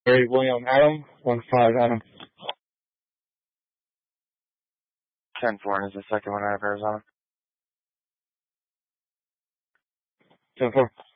William Adam, 1-5 Adam. 10-4 is the second one out of Arizona. 10-4.